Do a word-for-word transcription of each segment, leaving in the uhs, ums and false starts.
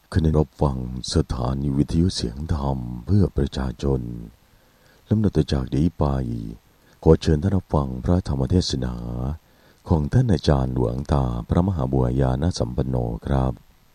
ขณะรับฟังสถานีวิทยุเสียงธรรมเพื่อประชาชนลำดับต่อจากนี้ไปขอเชิญท่านรับฟังพระธรรมเทศนาของท่านอาจารย์หลวงตาพระมหาบัวญาณสัมปันโนครับ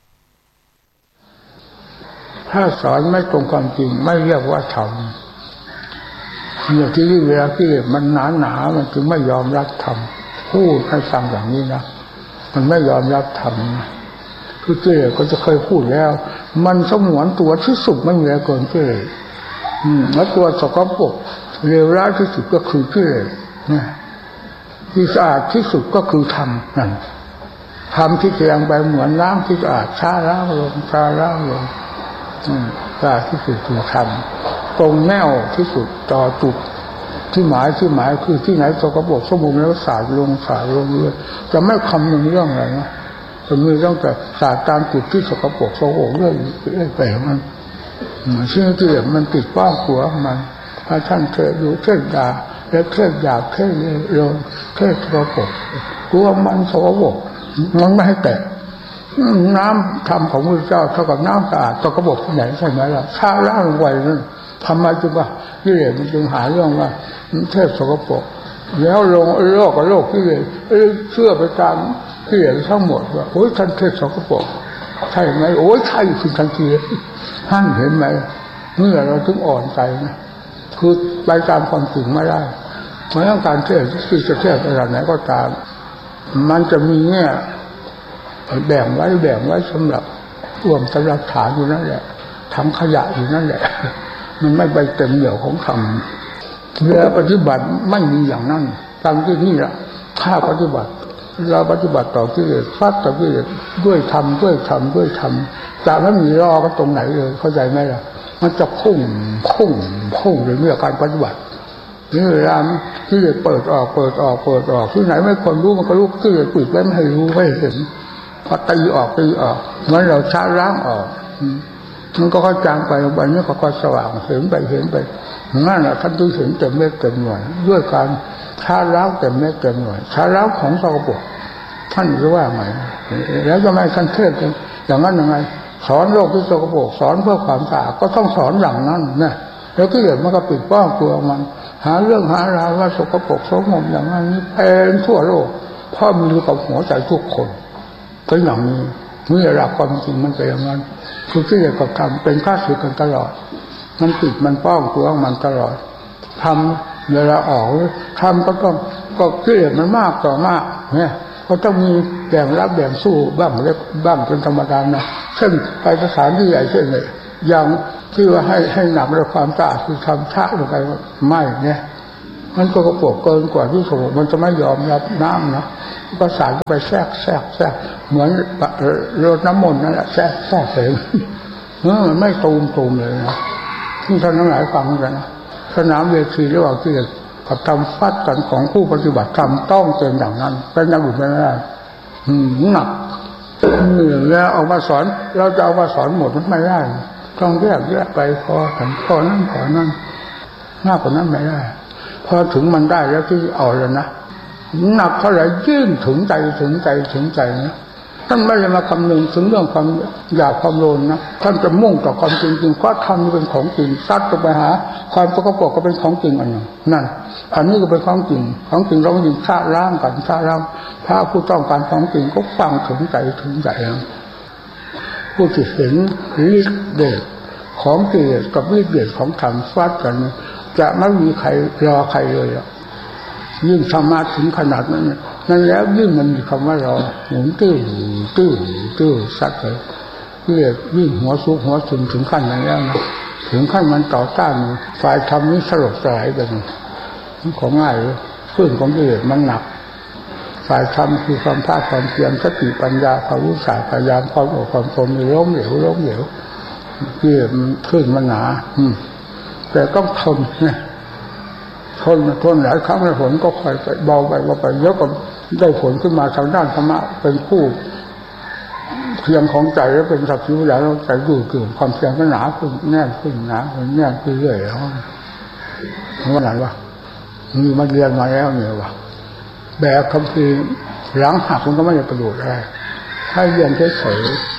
ถ้าสอนไม่ตรงความจริงไม่เรียกว่าธรรมอย่างที่เวลาที่มันหนาหนามันจึงไม่ยอมรับธรรมพูดให้ฟังอย่างนี้นะมันไม่ยอมรับธรรมคือเจ้ก็จะเคยพูดแล้วมันสมวนตัวที่สุดไม่มีอะไรเกินเจ้อืมแล้วตัวสกปรกเลวร้ายที่สุดก็คือเจ้เนี่ยที่สะอาดที่สุดก็คือธรรมนั่นธรรมที่เทียงไปเหมือนน้ำที่สะอาดช้าล้างลงช้าล้างลงอืมสะอาดที่สุดคือธรรมตรงแนวที่สุดต่อจุดที่หมายที่หมายคือที่ไหนสกปรกสมบูรณ์แล้วสาดลงสาดลงเรื่อยจะไม่คำนึงเรื่องอะไรนะจะมีต้องแต่สาดตามจุดที่สกปรกโสโครกเรื่อยเรื่อยไปมันชื่อที่มันติดป้องหัวมันถ้าท่านเคยดูเทศดาและเทศหยาบเทศโลนเทศสกปรกกลัวมันสกปรกมันไม่ให้แตะน้ำธรรมของพระเจ้าเท่ากับน้ำสะอาดสกปรกที่ไหนใช่ไหมล่ะช้าล้างไว้นั่นทำไมจึงว่ากิเลสมันจึงหาเรื่องว่าเทศสกปรกแล้วลงโลกกับโลกกิเลสเชื่อไปตามกิเลสทั้งหมดว่าโอ้ยท่านเทศสกปรกใช่ไหมโอ้ยใช่คือทันทีท่านเห็นไหมเมื่อเราถึงอ่อนใจนะคือไปตามความจริงไม่ได้เพราะงั้นการเทศที่จะเทศอะไรไหนก็ตามมันจะมีแง่แบ่งไว้แบ่งไว้สำหรับรวมสำหรับฐานอยู่นั่นแหละทำขยะอยู่นั่นแหละมันไม่ไปเต็มเหนี่ยวของธรรมเวลาปฏิบัติไม่มีอย่างนั้นตามที่นี่แหละถ้าปฏิบัติเราปฏิบัติต่อกิเลสฟัดต่อกิเลสด้วยธรรมด้วยธรรมด้วยธรรมจะไม่มีรอก็ตรงไหนเลยเข้าใจไหมล่ะมันจะพุ่งพุ่งพุ่งในเรื่องการปฏิบัตินี่เวลากิเลสเปิดออกเปิดออกเปิดออกที่ไหนไม่ควรรู้มันก็รู้กิเลสปิดไว้ไม่ให้รู้ไม่เห็นพอตีออกตีออกเหมือนเราช้าล้างออกมันก็ค่อยจางไปวันนี้ก็ค่อยสว่างเห็นไปเห็นไปนั่นแหละท่านต้องเห็นเต็มเม็ดเต็มหน่วยด้วยการช้าล้างเต็มเม็ดเต็มหน่วยช้าล้างของสกปรกท่านจะว่าไงแล้วทำไมท่านเทศอย่างนั้นยังไงสอนโลกที่สกปรกสอนเพื่อความสะอาดก็ต้องสอนอย่างนั้นนะแล้วก็เกิดมันก็ปิดป้องตัวมันหาเรื่องหาราวว่าสกปรกโสมมอย่างนั้นนี่เป็นทั่วโลกเพราะมีอยู่กับหัวใจทุกคนก็อย่างนี้เมื่อหลักความจริงมันเป็นอย่างนั้นคือที่เกิดกับธรรมเป็นข้าศึกกันตลอดมันปิดมันป้องตัวมันตลอดทำเวลาออกทำก็ต้องก็เกลียดมันมากต่อมากเนี่ยก็ต้องมีแบ่งรับแบ่งสู้บ้างเล็กบ้างเป็นธรรมดานะเช่นไปสถานที่ใหญ่เช่นเลยอย่างที่ว่าให้ให้หนักในความสะอาดคือทำชะลงไปไม่เนี่ยมันก็กระโปงเกินกว่าที่สมมันจะไม่ยอมรับน้ำนะก็สาดไปแทรกแทรกแทรกเหมือนรดน้ำมนต์นั่นแหละแทรกแทรกเองเออไม่ตูมตูมเลยนะที่ท่านทั้งหลายฟังกันนะสนามเวทีระหว่างที่กับทำฟัดกันของผู้ปฏิบัติธรรมต้องเป็นอย่างนั้นเป็นอย่างอื่นไม่ได้หนักเหนื่อยแล้วเอามาสอนเราจะเอามาสอนหมดมันไม่ได้ต้องแยกแยกไปพอถึงพอนั่นพอนั่นมากกว่านั้นไม่ได้พอถึงมันได้แล้วที่เอาแล้วนะหนักเท่าไหร่ยื่นถึงใจถึงใจถึงใจนะท่านไม่ได้มาคำนึงถึงเรื่องความอยากความโลภนะท่านจะมุ่งต่อความจริงจริงเพราะธรรมเป็นของจริงซัดลงไปหาความสกปรกก็เป็นของจริงอันหนึ่งนั่นอันนี้ก็เป็นของจริงของจริงเราไม่ยิงฆ่าล้างกันฆ่าล้างพระผู้ต้องการของจริงก็ฟังถึงใจถึงใจผู้ที่เห็นฤทธิ์เดชของกิเลสกับฤทธิ์เดชของธรรมฟัดกันจะไม่มีใครรอใครเลยยิ่งธรรมะถึงขนาดนั้นนั่นแล้วยิ่งมันมีคำว่ารอหมุนตื้อตื้อตื้อสักเลยเรียกยิ่งหัวซุกหัวซึมถึงขั้นนั้นแล้วนะถึงขั้นมันต่อต้านฝ่ายธรรมนี้สลบสลายไปของง่ายขึ้นของกิเลสมันหนักฝ่ายธรรมคือความภาคความเพียรสติปัญญาความรู้สาพยายามความอดความทนมีล้มเหลวล้มเหลวกิเลสขึ้นมันหนาแต่ต้องทนเนี่ยทนทนหลายครั้งแล้วผลก็ค่อยไปเบาไปเบาไปแล้วก็ได้ผลขึ้นมาทางด้านธรรมะเป็นคู่เพียงของใจแล้วเป็นสักทีเวลาเราใจดูเกิดความเพียรก็หนาขึ้นแน่นขึ้นหนาขึ้นแน่นขึ้นเรื่อยแล้วว่าไหนวะมีมาเรียนมาแล้วเนี่ยวะแบบคำพีหลังหักมันก็ไม่ได้ประโยชน์อะไรให้เรียนเฉยๆ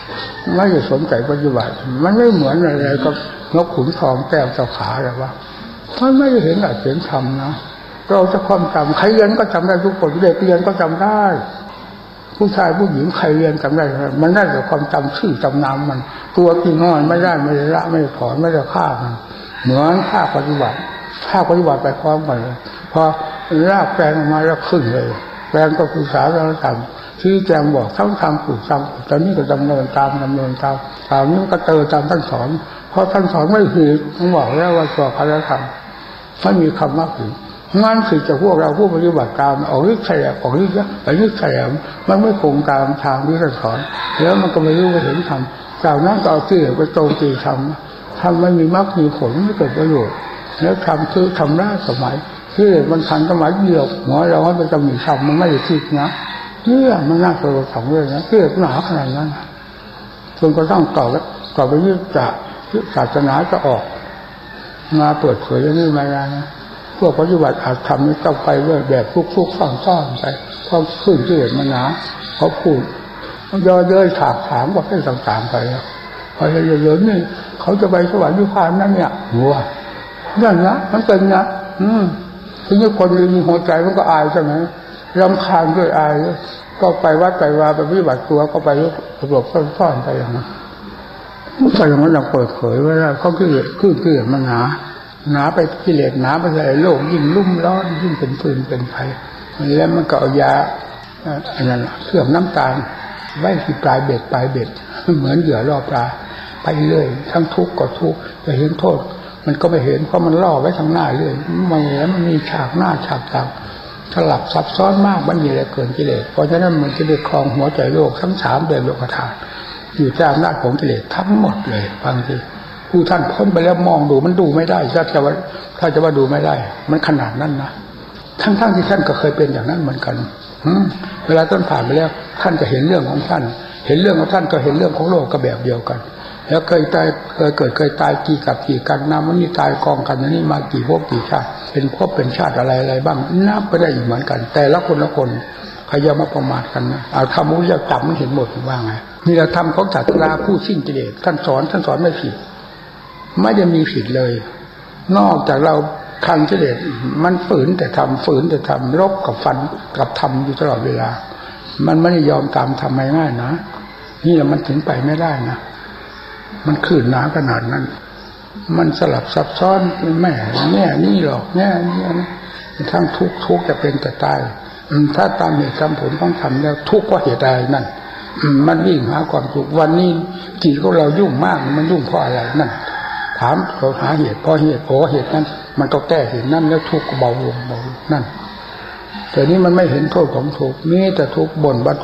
ไม่ได้สนใจปฏิบัติมันไม่เหมือนอะไรกับนกขุนทองแก้วเจ้าขาหรอกว่ามันไม่ได้เห็นหลักเห็นธรรมนะเราจะความจำใครเรียนก็จำได้ทุกคนเด็กเรียนก็จำได้ผู้ชายผู้หญิงใครเรียนจำได้มันได้แต่ความจำชื่อจำนามมันตัวที่งอนไม่ได้ไม่ได้ละไม่ได้ถอนไม่ได้ฆ่ามันเหมือนฆ่าปฏิบัติฆ่าปฏิบัติไปพร้อมกันพอรากแปลงออกมาแล้วขึ้นเลยแปลงก็คือสาระธรรมที่แจงบอกทั้งทางปลูกทางตอนนี้ก็ดำเนินตามดำเนินตามตามนี้ก็เติมตามท่านสอนเพราะท่านสอนไม่ผิดท่านบอกแล้วว่าสอบพระธรรมไม่มีคำว่าผิดงานสิจะพวกเราผู้ปฏิบัติตามออกฤทธิ์แฉลบออกฤทธิ์ไอ้ฤทธิ์แฉลบมันไม่คงตามทางที่ท่านสอนแล้วมันก็ไม่รู้ว่าเห็นธรรมจากนั้นก็เอาที่ไปโจมตีธรรมทำไม่มีมรรคมีผลไม่เกิดประโยชน์แล้วทำคือทำได้สมัยที่มันทันสมัยเดียวหัวเราให้มันจะมีธรรมมันไม่ได้คิดนะเนี่ยมันน่าจะสองเรื่องนะเกิดหนาขนาดนั้นจนก็ต้องต่อแล้วต่อไปนี้จะศาสนาจะออกมาเปิดเผยอย่างนี้มาแล้วนะพวกปฏิบัติอาจทำนี้ต้องไปเรื่อยแบบฟุกๆซ่อนๆไปเพราะขึ้นที่เห็นมันหนาเขาพูดย่อเย้ยถากถามว่าให้ต่างๆไปแล้วพอเยอะๆนี่เขาจะไปสวรรค์นิพพานนั่นเนี่ยหัวนั่นนะมันเป็นนะอืมทีนี้คนมีหัวใจมันก็อายใช่ไหมรำคาญด้วยอายก็ไปวัดไปวาไปปฏิบัติตัวก็ไปหลบซ่อนๆไปอย่างนั้นไปอย่างนั้นเราเปิดเผยไว้แล้วเขาคือคือคือมันหนาหนาไปกิเลสหนาไปใส่โลกยิ่งลุ่มร้อนยิ่งเป็นฟืนเป็นไฟแล้วมันก็เอายาอันนั้นเครื่องน้ำตาลไว้ที่ปลายเบ็ดปลายเบ็ดเหมือนเหยื่อล่อปลาไปเรื่อยทั้งทุกข์ก็ทุกข์จะเห็นโทษมันก็ไม่เห็นเพราะมันล่อไว้ทางหน้าเรื่อยมันแล้วมันมีฉากหน้าฉากหลังสลับซับซ้อนมากมันมีอะไรเกินกิเลสเพราะฉะนั้นมันจะได้ครองหัวใจโลกทั้งสามเดือนโลกธาตุอยู่ใต้อำนาจของกิเลสทั้งหมดเลยบางทีผู้ท่านพ้นไปแล้วมองดูมันดูไม่ได้ถ้าจะว่าถ้าจะว่าดูไม่ได้มันขนาดนั้นนะทั้งๆที่ท่านก็เคยเป็นอย่างนั้นเหมือนกันเวลาท่านผ่านไปแล้วท่านจะเห็นเรื่องของท่านเห็นเรื่องของท่านก็เห็นเรื่องของโลกก็แบบเดียวกันแล้วเคยตายเคยเกิดเคยตายกี่กับกี่กันน้ำมันนี่ตายกองกันนี่มากี่ภพกี่ชาติเป็นภพเป็นชาติอะไรอะไรบ้างนับไปได้อยู่เหมือนกันแต่ละคนละคนใครจะมาประมาทกันนะเอาทำมุ้ยจะจับมันเห็นหมดว่าไงนี่เราทำของศาสนาผู้สิ้นกิเลสท่านสอนท่านสอนไม่ผิดไม่ได้มีผิดเลยนอกจากเราทางกิเลสมันฝืนแต่ทำฝืนแต่ทำลบกับฟันกับทำอยู่ตลอดเวลามันไม่ได้ยอมตามทำง่ายๆนะนี่แหละมันถึงไปไม่ได้นะมันขืนหนาขนาดนั้นมันสลับซับซ้อนแม่แม่นี่หรอกแม่นี่ทั้งทุกทุกจะเป็นแต่ตายถ้าตามเหตุตามผลต้องทำแล้วทุกข์ก็เหตุใดนั่นมันวิ่งหาความทุกข์วันนี้จิตของเรายุ่งมากมันยุ่งเพราะอะไรนั่นถามเราหาเหตุเพราะเหตุเพราะเหตุนั้นมันก็แก้เหตุนั้นแล้วทุกข์ก็เบาลงเบานั่นแต่นี้มันไม่เห็นโทษของทุกข์มีแต่ทุกข์บ่นว่า